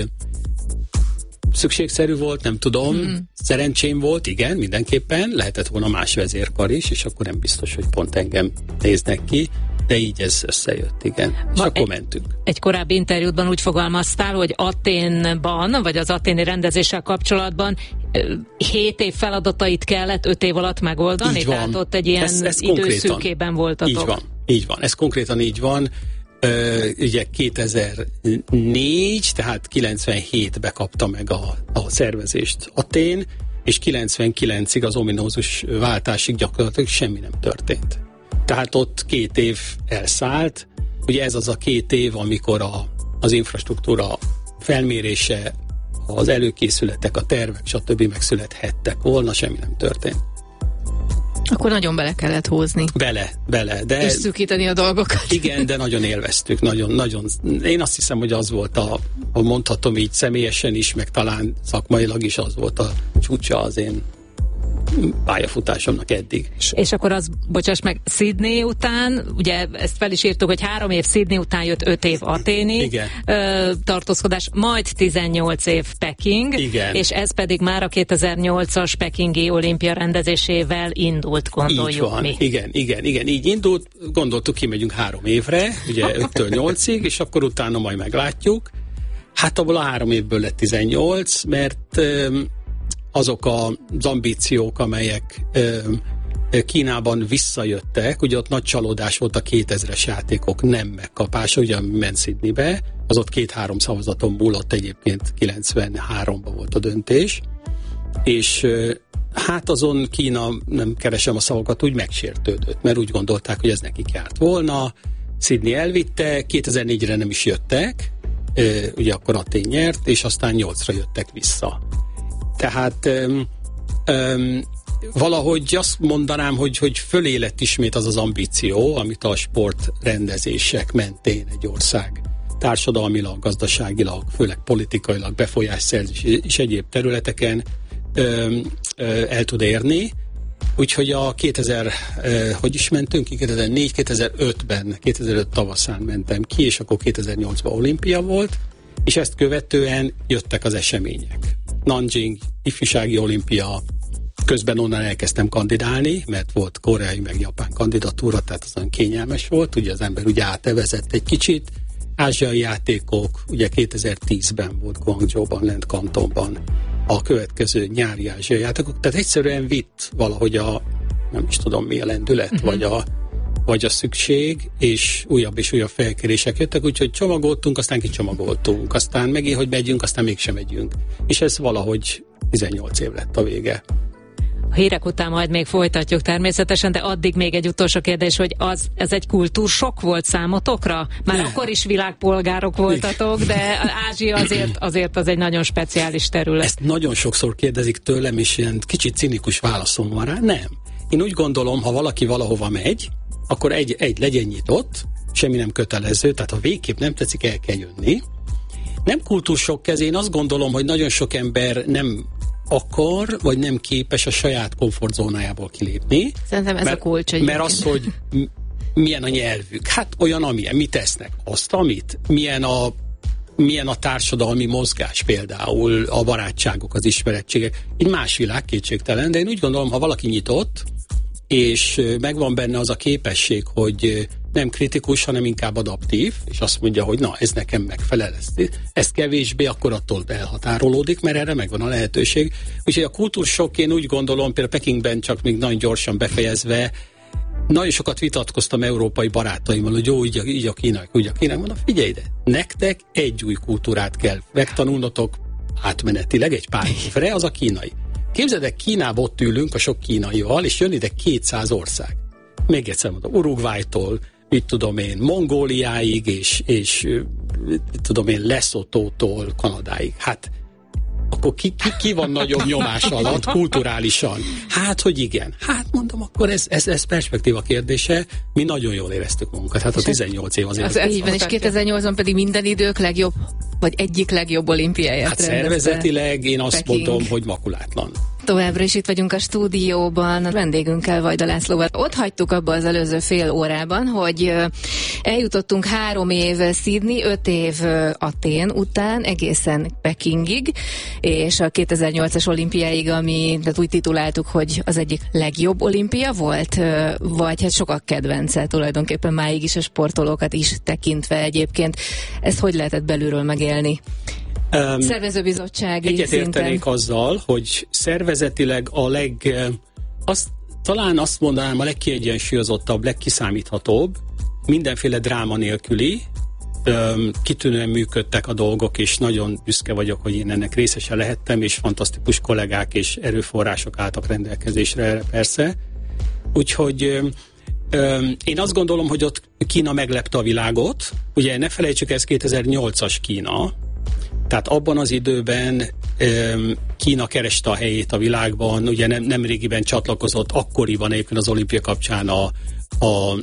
szükségszerű volt, nem tudom, mm. szerencsém volt, igen, mindenképpen, lehetett volna más vezérkar is, és akkor nem biztos, hogy pont engem néznek ki, de így ez összejött, igen. És Ma akkor egy, mentünk. Egy korábbi interjútban úgy fogalmaztál, hogy Athénban, vagy az athéni rendezéssel kapcsolatban hét év feladatait kellett öt év alatt megoldani? Így van. Tehát ott egy ilyen ez, ez időszűkében voltatok. Így van, így van. Ez konkrétan így van. Uh, ugye kétezer-négy, tehát kilencvenhétbe kapta meg a, a szervezést Athén, és kilencvenkilencig az ominózus váltásig gyakorlatilag semmi nem történt. Tehát ott két év elszállt, ugye ez az a két év, amikor a, az infrastruktúra felmérése, az előkészületek, a tervek, stb. Megszülethettek volna, semmi nem történt. Akkor nagyon bele kellett húzni. Bele, bele. De, és szűkíteni a dolgokat. Igen, de nagyon élveztük. Nagyon, nagyon. Én azt hiszem, hogy az volt a, a mondhatom így személyesen is, meg talán szakmailag is az volt a csúcsa az én pályafutásomnak eddig. És akkor az, bocsáss meg, Sydney után, ugye ezt fel is írtuk, hogy három év Sydney után jött öt év athéni ö, tartózkodás, majd tizennyolc év Peking, igen. És ez pedig már a kétezer-nyolcas pekingi olimpia rendezésével indult, gondoljuk így van. mi. Igen, igen, igen, így indult, gondoltuk, kimegyünk három évre, ugye öttől nyolcig, és akkor utána majd meglátjuk. Hát abból a három évből lett tizennyolc, mert ö, azok az ambíciók, amelyek ö, Kínában visszajöttek, ugye ott nagy csalódás volt a kétezres játékok nem megkapása, ugye ment Sydneybe, az ott két-három szavazaton múlott, egyébként kilencvenháromban volt a döntés, és ö, hát azon Kína, nem keresem a szavakat, úgy megsértődött, mert úgy gondolták, hogy ez nekik járt volna, Sydney elvitte, kétezer-négyre nem is jöttek, ö, ugye akkor Athén nyert, és aztán nyolcra jöttek vissza. Tehát öm, öm, valahogy azt mondanám, hogy, hogy fölé lett ismét az az ambíció, amit a sportrendezések mentén egy ország társadalmilag, gazdaságilag, főleg politikailag, befolyásszerzés és egyéb területeken ö, ö, el tud érni. Úgyhogy a kétezer, ö, hogy is mentünk ki, kétezer-négy kétezer-ötben, kétezer-öt tavaszán mentem ki, és akkor kétezer-nyolcban olimpia volt, és ezt követően jöttek az események. Nanjing, ifjúsági olimpia, közben onnan elkezdtem kandidálni, mert volt koreai meg japán kandidatúra, tehát az olyan kényelmes volt, ugye az ember ugye átevezett egy kicsit. Ázsiai játékok, ugye kétezer-tízben volt Guangzhouban, lent Kantonban a következő nyári ázsiai játékok, tehát egyszerűen vitt valahogy a, nem is tudom mi a lendület, uh-huh. vagy, a, vagy a szükség, és újabb és újabb felkérések jöttek, úgyhogy csomagoltunk, aztán kicsomagoltunk, aztán megint, hogy megyünk, aztán mégsem megyünk. És ez valahogy tizennyolc év lett a vége. A hírek után majd még folytatjuk természetesen, de addig még egy utolsó kérdés, hogy az, ez egy kultúrsokk volt számotokra? Már ne. Akkor is világpolgárok voltatok, de Ázsia azért, azért az egy nagyon speciális terület. Ezt nagyon sokszor kérdezik tőlem, és ilyen kicsit cinikus válaszom van rá. Nem. Én úgy gondolom, ha valaki valahova megy, akkor egy, egy legyen nyitott, semmi nem kötelező, tehát ha végképp nem tetszik, el kell jönni. Nem kultúrsokk ez, én azt gondolom, hogy nagyon sok ember nem akar, vagy nem képes a saját komfortzónájából kilépni. Szerintem ez mert, a kulcs. Mert az, hogy milyen a nyelvük, hát olyan, amilyen, mit tesznek, azt, amit, milyen a, milyen a társadalmi mozgás például, a barátságok, az ismerettségek, egy más világ kétségtelen, de én úgy gondolom, ha valaki nyitott, és megvan benne az a képesség, hogy nem kritikus, hanem inkább adaptív, és azt mondja, hogy na, ez nekem megfelel, ez, ez kevésbé, akkor attól elhatárolódik, mert erre megvan a lehetőség. Úgyhogy a kultúrsokk, én úgy gondolom, például Pekingben csak még nagyon gyorsan befejezve, nagyon sokat vitatkoztam európai barátaimmal, hogy jó, így a, így a kínai, úgy a kínai, mondom, figyelj ide, nektek egy új kultúrát kell megtanulnotok átmenetileg egy pár évre, az a kínai. Képzeld el, Kínában ott ülünk a sok kínaival, és jön ide kétszáz ország. Még egyszer mondom, Uruguaytól, mit tudom én, Mongóliáig, és, és mit tudom én, Lesotótól Kanadáig. Hát akkor ki, ki, ki van nagyobb nyomás alatt kulturálisan? Hát, hogy igen. Hát mondom, akkor ez, ez, ez perspektíva kérdése. Mi nagyon jól éreztük magunkat. Hát a tizennyolc év azért. Az az így van, és kétezer-nyolcban pedig minden idők legjobb, vagy egyik legjobb olimpiáját Hát szervezetileg én azt Peking. mondom, hogy makulátlan. Továbbra is itt vagyunk a stúdióban, a vendégünkkel, Vajda Lászlóval. Ott hagytuk abba az előző fél órában, hogy eljutottunk három év Sydney, öt év Atén után, egészen Pekingig, és a kétezer-nyolcas olimpiáig, ami tehát úgy tituláltuk, hogy az egyik legjobb olimpia volt, vagy hát sokak kedvence tulajdonképpen máig is a sportolókat is tekintve egyébként. Ezt hogy lehetett belülről megélni? Um, Szervezőbizottsági szinten. Egyetértenék azzal, hogy szervezetileg a leg, azt, talán azt mondanám a legkiegyensúlyozottabb, legkiszámíthatóbb, mindenféle dráma nélküli, um, kitűnően működtek a dolgok, és nagyon büszke vagyok, hogy én ennek részese lehettem, és fantasztikus kollégák és erőforrások álltak rendelkezésre persze. Úgyhogy um, um, én azt gondolom, hogy ott Kína meglepte a világot. Ugye ne felejtsük, ez kétezer-nyolcas Kína, tehát abban az időben um, Kína kereste a helyét a világban, ugye nem, nemrégiben csatlakozott akkoriban egyébként az olimpia kapcsán a, a,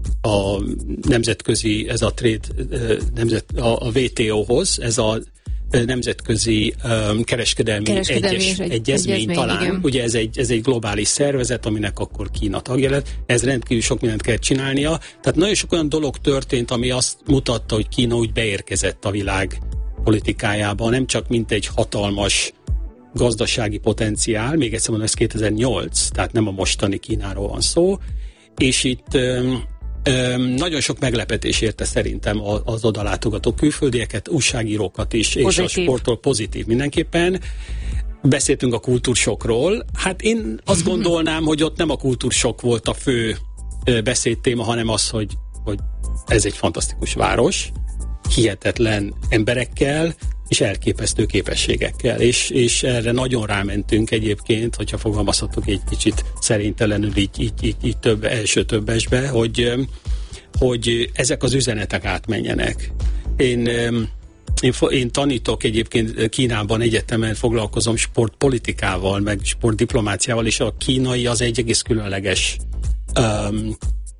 a nemzetközi, ez a trade, nemzet, a, a vé té ó-hoz, ez a nemzetközi um, kereskedelmi, kereskedelmi egyes, egy, egyezmény, egyezmény talán. Igen. Ugye ez egy, ez egy globális szervezet, aminek akkor Kína tagja lett. Ez rendkívül sok mindent kell csinálnia. Tehát nagyon sok olyan dolog történt, ami azt mutatta, hogy Kína úgy beérkezett a világ politikájába, nem csak mint egy hatalmas gazdasági potenciál, még egyszer mondom, ez kétezer-nyolc, tehát nem a mostani Kínáról van szó, és itt öm, öm, nagyon sok meglepetés érte szerintem az odalátogató külföldieket, újságírókat is, pozitív. És a sporttól pozitív mindenképpen. Beszéltünk a kultúrsokról. Hát én azt gondolnám, hogy ott nem a kultúrsok volt a fő beszédtéma, hanem az, hogy, hogy ez egy fantasztikus város, hihetetlen emberekkel, és elképesztő képességekkel, és, és erre nagyon rámentünk egyébként, hogyha fogalmazhatok egy kicsit szerénytelenül így, így, így, így több, első többesbe, hogy, hogy ezek az üzenetek átmenjenek. Én Én, én tanítok egyébként Kínában egyetemen, foglalkozom sportpolitikával, meg sportdiplomáciával, és a kínai az egy egész különleges um,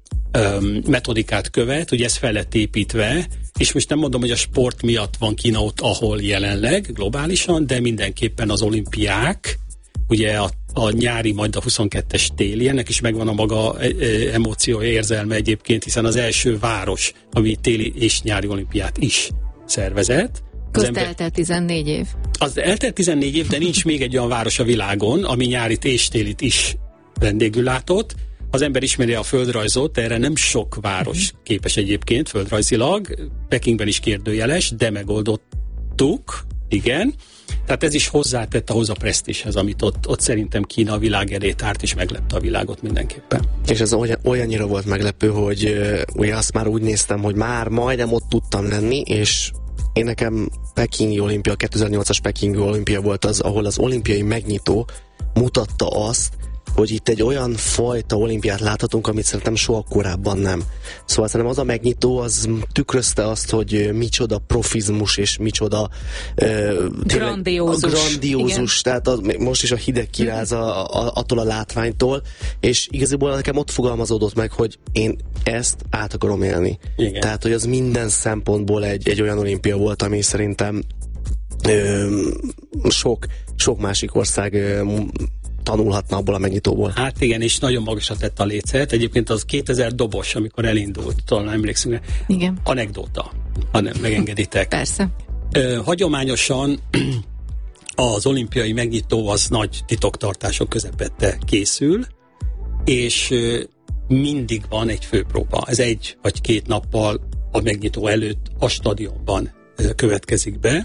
um, metodikát követ, ugye ez fel lett építve, és most nem mondom, hogy a sport miatt van Kína ott, ahol jelenleg, globálisan, de mindenképpen az olimpiák, ugye a, a nyári, majd a huszonkettes téli, ennek is megvan a maga emóciója, érzelme egyébként, hiszen az első város, ami téli és nyári olimpiát is szervezett. Közt eltelt tizennégy év. Az eltelt tizennégy év, de nincs még egy olyan város a világon, ami nyárit és télit is vendégül látott. Az ember ismeri a földrajzot, erre nem sok város képes egyébként földrajzilag. Pekingben is kérdőjeles, de megoldottuk, igen. Tehát ez is hozzátett ahhoz a presztízshez, amit ott, ott szerintem Kína a világ elé tárt, és meglepte a világot mindenképpen. És ez olyan, olyannyira volt meglepő, hogy uh, ugye azt már úgy néztem, hogy már majdnem ott tudtam lenni, és én nekem Pekingi olimpia, kétezer-nyolcas Pekingi olimpia volt az, ahol az olimpiai megnyitó mutatta azt, hogy itt egy olyan fajta olimpiát láthatunk, amit szerintem soha korábban nem. Szóval szerintem az a megnyitó, az tükrözte azt, hogy micsoda profizmus, és micsoda uh, grandiózus. grandiózus tehát az, most is a hideg kiráz a, a, attól a látványtól, és igazából nekem ott fogalmazódott meg, hogy én ezt át akarom élni. Igen. Tehát, hogy az minden szempontból egy, egy olyan olimpia volt, ami szerintem ö, sok, sok másik ország ö, tanulhatna abból a megnyitóból. Hát igen, és nagyon magasra tett a lécet. Egyébként az kétezer dobos, amikor elindult, talán emlékszünk. Igen. Anekdóta, ha nem megengeditek. Persze. Ö, hagyományosan az olimpiai megnyitó az nagy titoktartások közepette készül, és ö, mindig van egy főpróba. Ez egy vagy két nappal a megnyitó előtt a stadionban ö, következik be,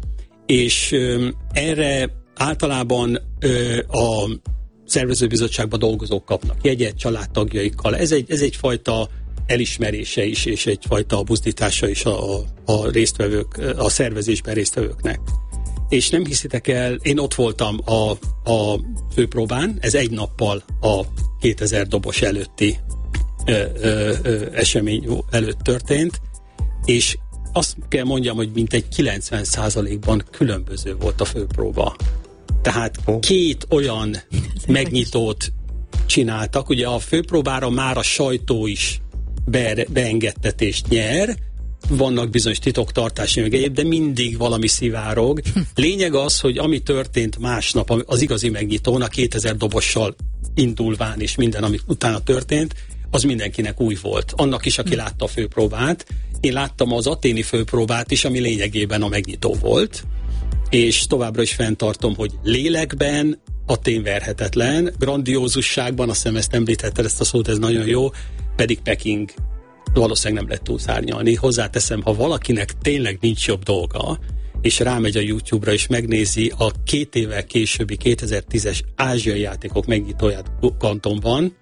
és ö, erre általában ö, a szervezőbizottságban dolgozók kapnak jegyet családtagjaikkal. Ez, egy, ez egyfajta elismerése is, és egyfajta buzdítása is a, a résztvevők, a szervezésben résztvevőknek. És nem hiszitek el, én ott voltam a, a főpróbán, ez egy nappal a kétezer dobos előtti ö, ö, ö, esemény előtt történt, és azt kell mondjam, hogy mintegy kilencven százalékban különböző volt a főpróba. Tehát két olyan megnyitót csináltak, ugye a főpróbára már a sajtó is be, beengedtetést nyer, vannak bizonyos titoktartási meg egyéb, de mindig valami szivárog. Lényeg az, hogy ami történt másnap, az igazi megnyitón, a kétezer dobossal indulván és minden, ami utána történt, az mindenkinek új volt. Annak is, aki látta a főpróbát. Én láttam az aténi főpróbát is, ami lényegében a megnyitó volt, és továbbra is fenntartom, hogy lélekben Atén verhetetlen, grandiózusságban, azt hiszem ezt említetted, ezt a szót, ez nagyon jó, pedig Peking valószínűleg nem lehet túlszárnyalni. Hozzáteszem, ha valakinek tényleg nincs jobb dolga, és rámegy a YouTube-ra, és megnézi a két évvel későbbi kétezer-tízes ázsiai játékok megnyitóját Kantonban,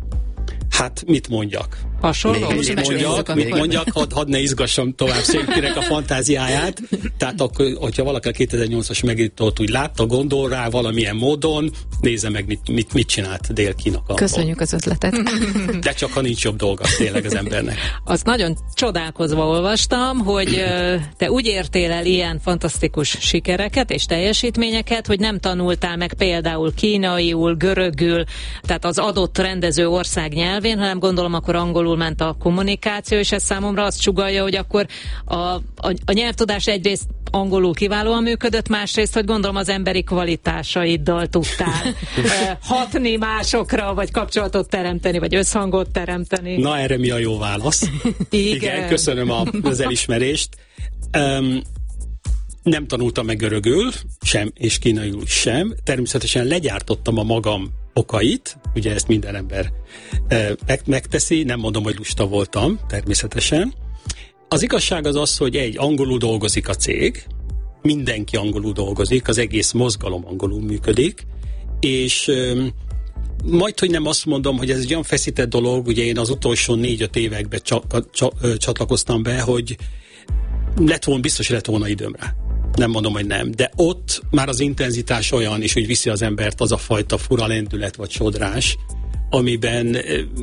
hát mit mondjak? Hasonló? Még mit mondjak, mit mondjak hadd had ne izgassam tovább szépkinek a fantáziáját. Tehát akkor, hogyha valaki a kétezer-nyolcas megnyitót úgy látta, gondol rá valamilyen módon, nézze meg, mit, mit, mit csinált Dél-Kína. Köszönjük az ötletet. De csak ha nincs jobb dolga tényleg az embernek. Azt nagyon csodálkozva olvastam, hogy te úgy értél el ilyen fantasztikus sikereket és teljesítményeket, hogy nem tanultál meg például kínaiul, görögül, tehát az adott rendező ország nyelvén, hanem gondolom akkor angolul ment a kommunikáció, és ez számomra azt sugallja, hogy akkor a, a, a nyelvtudás egyrészt angolul kiválóan működött, másrészt, hogy gondolom az emberi kvalitásaiddal tudtál hatni másokra, vagy kapcsolatot teremteni, vagy összhangot teremteni. Na, erre mi a jó válasz? Igen. Igen, köszönöm a, az elismerést. Um, nem tanultam meg görögül, sem, és kínaiul sem. Természetesen legyártottam a magam okait, ugye ezt minden ember e, meg, megteszi, nem mondom, hogy lusta voltam, természetesen. Az igazság az az, hogy egy, angolul dolgozik a cég, mindenki angolul dolgozik, az egész mozgalom angolul működik, és e, majd, hogy nem azt mondom, hogy ez egy olyan feszített dolog, ugye én az utolsó négy-öt években csa, csa, csatlakoztam be, hogy lett volna, biztos lett volna időm rá. Nem mondom, hogy nem, de ott már az intenzitás olyan, és úgy viszi az embert az a fajta fura lendület vagy sodrás, amiben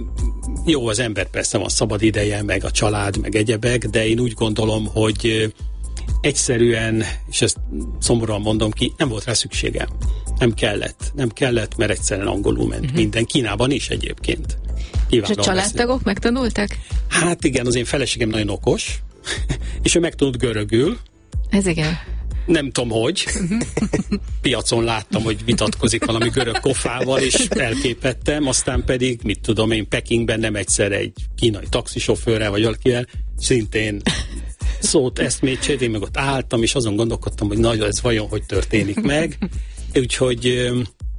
jó, az ember persze van szabad ideje, meg a család, meg egyebek, de én úgy gondolom, hogy egyszerűen, és ezt szomorúan mondom ki, nem volt rá szükségem. Nem kellett. Nem kellett, mert egyszerűen angolul ment uh-huh. minden. Kínában is egyébként. És a családtagok megtanultak? Hát igen, az én feleségem nagyon okos, és ő megtanult görögül. Ez igen. Nem tudom, hogy. Piacon láttam, hogy vitatkozik valami görög kofával, és elképettem, aztán pedig, mit tudom én, Pekingben nem egyszer egy kínai taxisofőrrel, vagy valakivel, szintén szót, eszmét, én meg ott álltam, és azon gondolkodtam, hogy nagyon ez vajon hogy történik meg. Úgyhogy,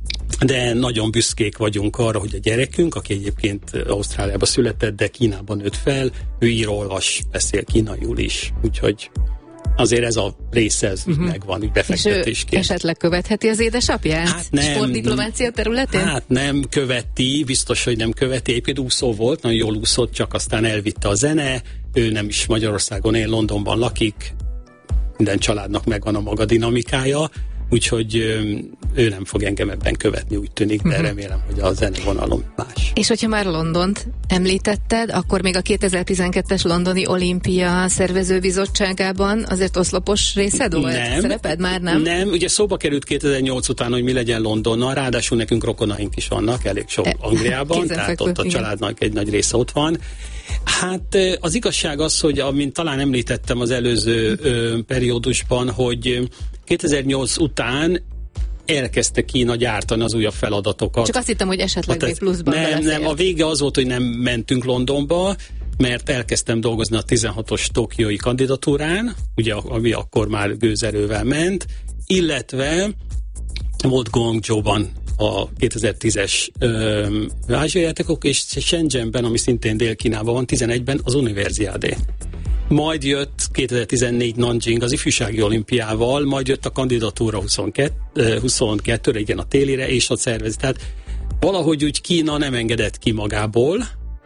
de nagyon büszkék vagyunk arra, hogy a gyerekünk, aki egyébként Ausztráliában született, de Kínában nőtt fel, ő ír, olvas, beszél kínaiul is. Úgyhogy azért ez a része, ez uh-huh. megvan, így befektetésként. És ő esetleg követheti az édesapját? Hát nem. Sportdiplomácia területén? Hát nem követi, biztos, hogy nem követi. Egyébként úszó volt, nagyon jól úszott, csak aztán elvitte a zene. Ő nem is Magyarországon él, Londonban lakik. Minden családnak megvan a maga dinamikája, úgyhogy ő nem fog engem ebben követni, úgy tűnik, de uh-huh. remélem, hogy a zenevonalom más. És hogyha már Londont említetted, akkor még a kétezer-tizenkettes londoni olimpia szervezőbizottságában azért oszlopos részed volt? Nem. Szereped már nem? Nem, ugye szóba került kétezer-nyolc után, hogy mi legyen Londonnal, ráadásul nekünk rokonaink is vannak, elég sok e, Angliában, tehát ott a igen. családnak egy nagy része ott van. Hát az igazság az, hogy amint talán említettem az előző ö, periódusban, hogy kétezer-nyolc után elkezdte Kína gyártani az újabb feladatokat. Csak azt hittem, hogy esetleg még pluszban Nem, nem, a vége az volt, hogy nem mentünk Londonba, mert elkezdtem dolgozni a tizenhatos tokiói kandidatúrán, ugye, ami akkor már gőzerővel ment, illetve volt Guangzhouban a kétezer-tízes ázsiai játékok, és Shenzhenben, ami szintén Dél-Kínában van, tizenegyben az Universiádé. Majd jött kétezer-tizennégy Nanjing az ifjúsági olimpiával, majd jött a kandidatúra huszonkettőre, igen, a télire, és a szervezet. Tehát valahogy úgy Kína nem engedett ki magából,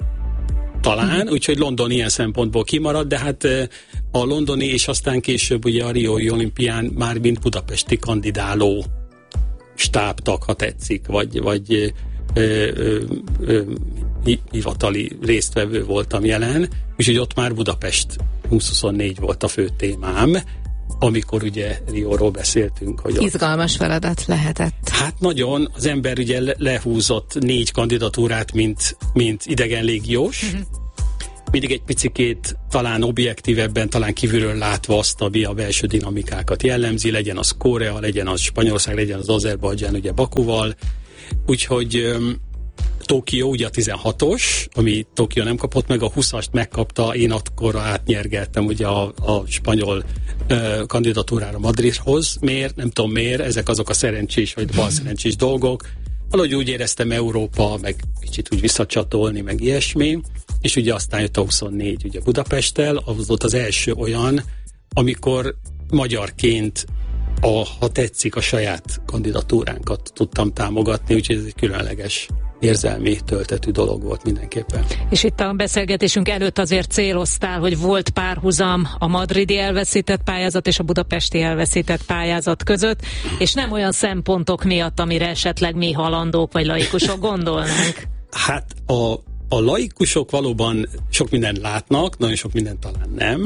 talán, úgyhogy London ilyen szempontból kimarad, de hát a londoni és aztán később ugye a Riói olimpián már mint budapesti kandidáló stábtag, ha tetszik, vagy, vagy ö, ö, ö, hivatali résztvevő voltam jelen, úgyhogy ott már Budapest húsz-huszonnégy volt a fő témám, amikor ugye Rióról beszéltünk. Hogy izgalmas feladat lehetett. Hát nagyon, az ember ugye le- lehúzott négy kandidatúrát, mint, mint idegen légiós, uh-huh. mindig egy picikét talán objektívebben, talán kívülről látva azt, ami a belső dinamikákat jellemzi, legyen az Korea, legyen az Spanyolország, legyen az Azerbajdzsán, ugye Bakuval, úgyhogy um, Tokió, ugye a tizenhatos, ami Tokió nem kapott meg, a huszast megkapta, én akkor átnyergeltem ugye a, a spanyol uh, kandidatúrára Madridhoz. Miért? Nem tudom miért, ezek azok a szerencsés vagy bal szerencsés dolgok. Valahogy úgy éreztem Európa, meg kicsit úgy visszacsatolni, meg ilyesmi, és ugye aztán jött a huszonnégy ugye Budapesttel, az volt az első olyan, amikor magyarként a, ha tetszik, a saját kandidatúránkat tudtam támogatni, úgyhogy ez egy különleges érzelmi töltetű dolog volt mindenképpen. És itt a beszélgetésünk előtt azért céloztál, hogy volt párhuzam a madridi elveszített pályázat és a budapesti elveszített pályázat között, és nem olyan szempontok miatt, amire esetleg mi halandók vagy laikusok gondolnánk. Hát a, a laikusok valóban sok mindent látnak, nagyon sok mindent talán nem.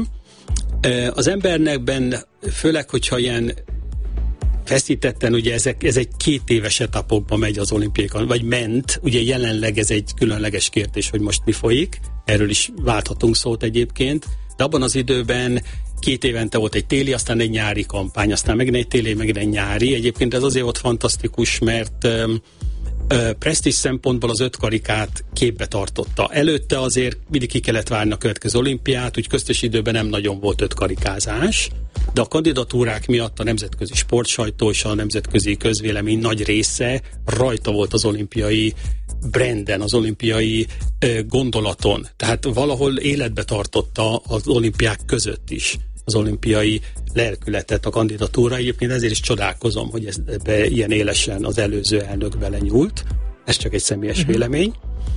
Az embernekben, főleg, hogyha ilyen feszítetten, ugye ezek, ez egy két éves etapokban megy az olimpiákon, vagy ment, ugye jelenleg ez egy különleges kérdés, hogy most mi folyik, erről is válthatunk szót egyébként, de abban az időben két évente volt egy téli, aztán egy nyári kampány, aztán megint egy téli, megint egy nyári. Egyébként ez azért volt fantasztikus, mert um, uh, presztízs szempontból az öt karikát képbe tartotta. Előtte azért mindig ki kellett várni a következő olimpiát, úgy köztes időben nem nagyon volt öt karikázás, de a kandidatúrák miatt a nemzetközi sportsajtó és a nemzetközi közvélemény nagy része rajta volt az olimpiai branden, az olimpiai ö, gondolaton. Tehát valahol életbe tartotta az olimpiák között is az olimpiai lelkületet a kandidatúra. Egyébként ezért is csodálkozom, hogy ebbe ilyen élesen az előző elnök belenyúlt. Ez csak egy személyes uh-huh. vélemény.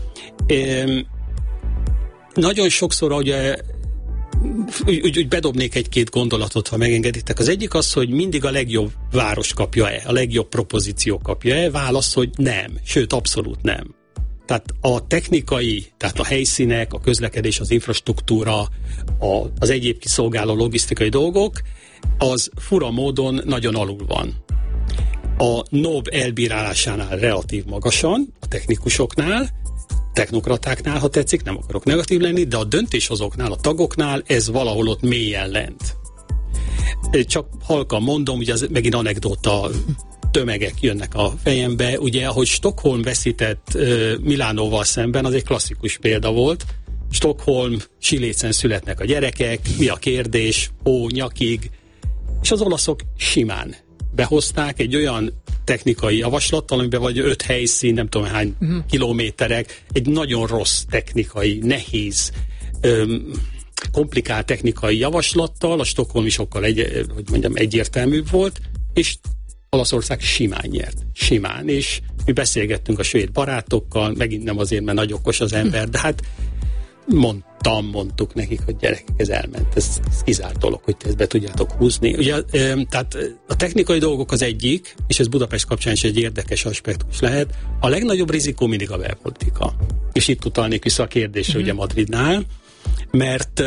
É, nagyon sokszor, ugye Úgy, úgy, úgy bedobnék egy-két gondolatot, ha megengeditek. Az egyik az, hogy mindig a legjobb város kapja-e, a legjobb propozíció kapja-e. Válasz, hogy nem. Sőt, abszolút nem. Tehát a technikai, tehát a helyszínek, a közlekedés, az infrastruktúra, a, az egyéb kiszolgáló logisztikai dolgok, az fura módon nagyon alul van. A NOB elbírálásánál relatív magasan, a technikusoknál, technokratáknál, ha tetszik, nem akarok negatív lenni, de a döntéshozóknál, a tagoknál ez valahol ott mélyen lent. Csak halkan mondom, ugye az megint anekdóta tömegek jönnek a fejembe. Ugye, ahogy Stockholm veszített uh, Milánóval szemben, az egy klasszikus példa volt. Stockholm, Silécen születnek a gyerekek, mi a kérdés, ó, nyakig, és az olaszok simán behozták egy olyan technikai javaslattal, amiben vagy öt helyszín, nem tudom hány uh-huh. kilométerek, egy nagyon rossz technikai, nehéz, öm, komplikált technikai javaslattal, a Stockholm is sokkal egy, hogy mondjam, egyértelműbb volt, és Olaszország simán nyert. Simán. És mi beszélgettünk a svéd barátokkal, megint nem azért, mert nagy okos az ember, de hát mondtam, mondtuk nekik, hogy gyerekek, ez elment. Ez, ez kizárt dolog, hogy te ezt be tudjátok húzni. Ugye, tehát a technikai dolgok az egyik, és ez Budapest kapcsán is egy érdekes aspektus lehet. A legnagyobb rizikó mindig a belpolitika. És itt utalnék vissza a kérdésre, mm-hmm. ugye Madridnál, mert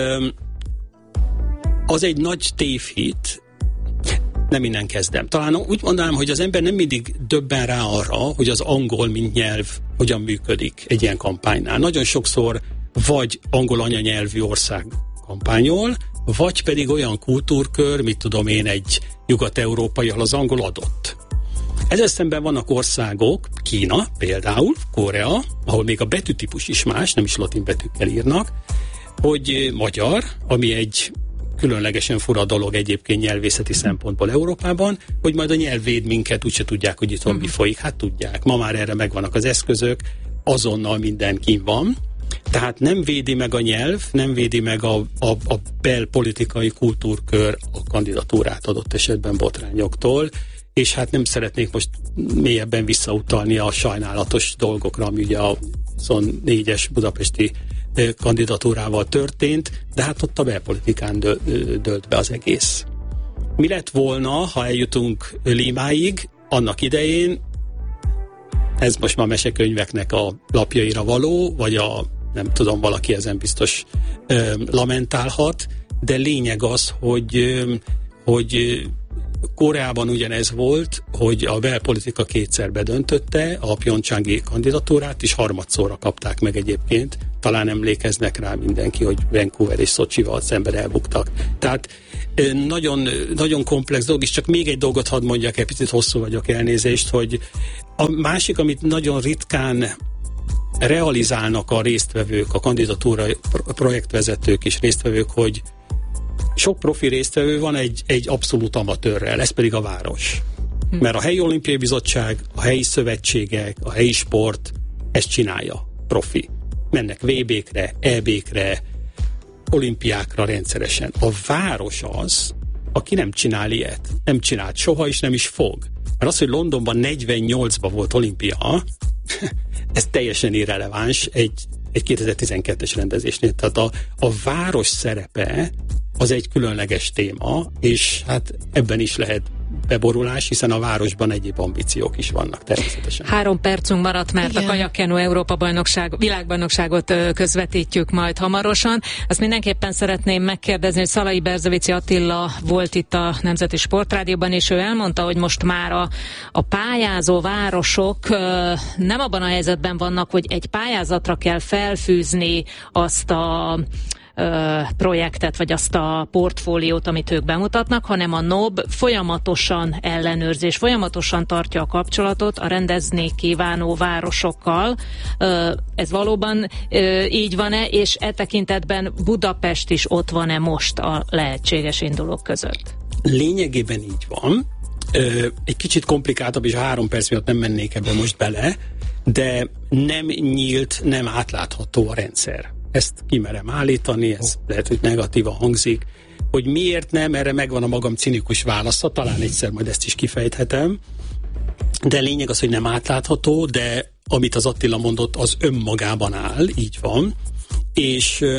az egy nagy tévhit, nem innen kezdem. Talán úgy mondanám, hogy az ember nem mindig döbben rá arra, hogy az angol, mint nyelv hogyan működik egy ilyen kampánynál. Nagyon sokszor vagy angol anyanyelvű ország kampányol, vagy pedig olyan kultúrkör, mit tudom én, egy nyugat-európai, ahol az angol adott. Ezzel szemben vannak országok, Kína például, Korea, ahol még a betűtípus is más, nem is latin betűkkel írnak, hogy magyar, ami egy különlegesen fura dolog egyébként nyelvészeti szempontból Európában, hogy majd a nyelv véd minket, úgyse tudják, hogy itthon mi folyik. Hát tudják. Ma már erre megvannak az eszközök, azonnal minden kín van. Tehát nem védi meg a nyelv, nem védi meg a, a, a belpolitikai kultúrkör a kandidatúrát adott esetben botrányoktól, és hát nem szeretnék most mélyebben visszautalni a sajnálatos dolgokra, ami ugye a huszonnégyes budapesti kandidatúrával történt, de hát ott a belpolitikán dö, dölt be az egész. Mi lett volna, ha eljutunk Límáig, annak idején, ez most már mesekönyveknek a lapjaira való, vagy a, nem tudom, valaki ezen biztos ö, lamentálhat, de lényeg az, hogy, ö, hogy Koreában ugyanez volt, hogy a belpolitika kétszer bedöntötte a pjongcsangi kandidatúrát, és harmadszorra kapták meg egyébként. Talán emlékeznek rá mindenki, hogy Vancouver és Szocsival szemben elbuktak. Tehát nagyon, nagyon komplex dolog, és csak még egy dolgot hadd mondjak, egy picit hosszú vagyok, elnézést, hogy a másik, amit nagyon ritkán realizálnak a résztvevők, a kandidatúra projektvezetők és résztvevők, hogy sok profi résztvevő van egy, egy abszolút amatőrrel, ez pedig a város. Hm. Mert a helyi olimpiai bizottság, a helyi szövetségek, a helyi sport ezt csinálja, profi. Mennek vé békre, é békre, olimpiákra rendszeresen. A város az, aki nem csinál ilyet. Nem csinált soha, és nem is fog. Mert az, hogy Londonban negyvennyolcban volt olimpia, ez teljesen irreleváns egy, egy kétezer-tizenkettes rendezésnél. Tehát a, a város szerepe az egy különleges téma, és hát ebben is lehet beborulás, hiszen a városban egyéb ambíciók is vannak természetesen. Három percünk maradt, mert igen. A kajakkenu Európa bajnokság, világbajnokságot közvetítjük majd hamarosan. Azt mindenképpen szeretném megkérdezni, hogy Szalai Berzevici Attila volt itt a Nemzeti Sportrádióban, és ő elmondta, hogy most már a, a pályázó városok nem abban a helyzetben vannak, hogy egy pályázatra kell felfűzni azt a projektet, vagy azt a portfóliót, amit ők bemutatnak, hanem a NOB folyamatosan ellenőrzés, folyamatosan tartja a kapcsolatot a rendezni kívánó városokkal. Ez valóban így van-e, és e tekintetben Budapest is ott van-e most a lehetséges indulók között? Lényegében így van. Egy kicsit komplikáltabb, és három perc miatt nem mennék ebbe most bele, de nem nyílt, nem átlátható a rendszer. Ezt kimerem állítani, ez lehet, hogy negatívan hangzik. Hogy miért nem, erre megvan a magam cinikus válasza, talán egyszer majd ezt is kifejthetem. De lényeg az, hogy nem átlátható, de amit az Attila mondott, az önmagában áll, így van. És ö,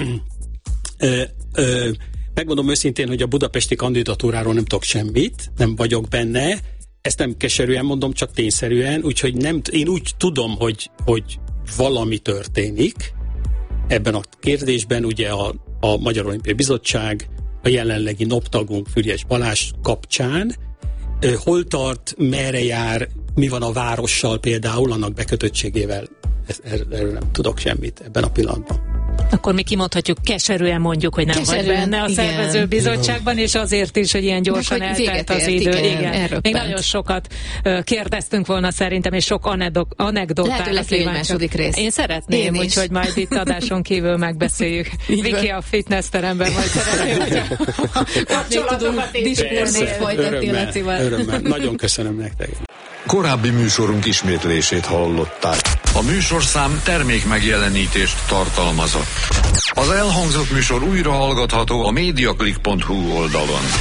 ö, ö, megmondom őszintén, hogy a budapesti kandidatúráról nem tudok semmit, nem vagyok benne. Ezt nem keserűen mondom, csak tényszerűen, úgyhogy nem, én úgy tudom, hogy, hogy valami történik ebben a kérdésben. Ugye a, a Magyar Olimpiai Bizottság a jelenlegi noptagunk Füriyes Balázs kapcsán hol tart, merre jár, mi van a várossal például, annak bekötöttségével, erről nem tudok semmit ebben a pillanatban. Akkor mi kimondhatjuk, keserűen mondjuk, hogy nem keserűen, vagy benne a igen. szervezőbizottságban, és azért is, hogy ilyen gyorsan meg, hogy eltelt az idő. Igen, igen. Még nagyon sokat uh, kérdeztünk volna szerintem, és sok anedok, anekdotára. Lehet, hogy lesz egy második rész. Én szeretném, úgyhogy majd itt adáson kívül megbeszéljük. Viki a fitness teremben majd szeretném, hogy ott tudunk diskurzus folytatni a Lacival. Örömmel, nagyon köszönöm nektek. Korábbi műsorunk ismétlését hallották. A műsorszám termék megjelenítést tartalmazott. Az elhangzott műsor újra hallgatható a mediaclick pont hu oldalon.